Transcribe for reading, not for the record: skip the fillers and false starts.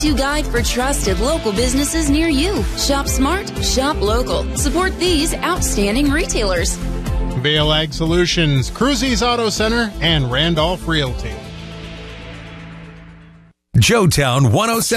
go-to guide for trusted local businesses near you. Shop smart, shop local. Support these outstanding retailers. Vail Ag Solutions, Cruzy's Auto Center, and Randolph Realty. Joetown 107.